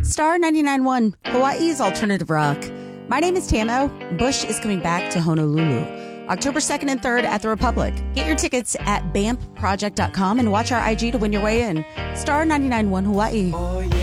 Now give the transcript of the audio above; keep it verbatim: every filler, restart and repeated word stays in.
Star ninety-nine point one, Hawaii's alternative rock. My name is Tamo. Bush is coming back to Honolulu October second and third at the Republic. Get your tickets at bamp project dot com and watch our I G to win your way in. Star ninety-nine point one Hawaii. Oh, yeah.